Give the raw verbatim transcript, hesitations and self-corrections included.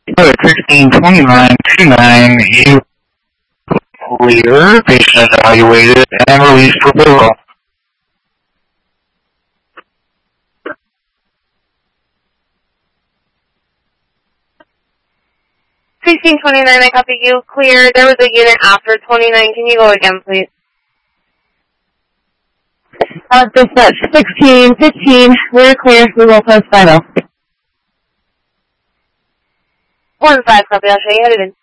Code sixteen twenty-nine twenty-nine, you clear, patient evaluated, and released for payroll. sixteen twenty-nine, I copy you, clear. There was a unit after twenty-nine. Can you go again, please? Uh, dispatch sixteen fifteen, we're clear. We will post final. one five, copy. I'll show you how to do.